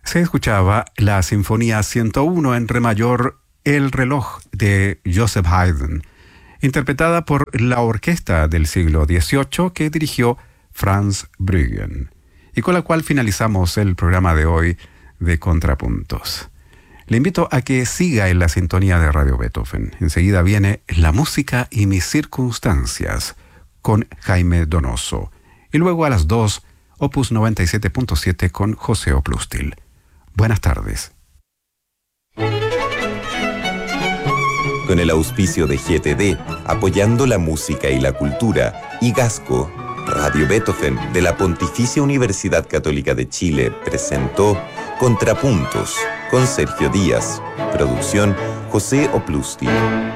Se escuchaba la Sinfonía 101 en re mayor El reloj de Joseph Haydn, interpretada por la orquesta del siglo XVIII que dirigió Franz Brüggen, y con la cual finalizamos el programa de hoy de Contrapuntos. Le invito a que siga en la sintonía de Radio Beethoven. Enseguida viene La música y mis circunstancias con Jaime Donoso. Y luego a las 2, Opus 97.7 con José Oplustil. Buenas tardes. Con el auspicio de GTD, apoyando la música y la cultura, y Gasco, Radio Beethoven de la Pontificia Universidad Católica de Chile presentó Contrapuntos con Sergio Díaz. Producción José Oplustil.